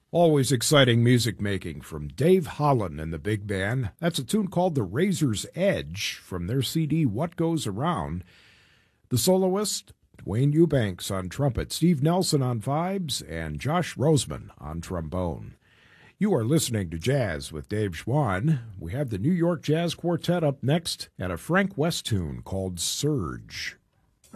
Always exciting music making from Dave Holland and the Big Band. That's a tune called The Razor's Edge from their CD What Goes Around. The soloist, Dwayne Eubanks on trumpet, Steve Nelson on vibes, and Josh Roseman on trombone. You are listening to Jazz with Dave Schwann. We have the New York Jazz Quartet up next and a Frank West tune called Surge.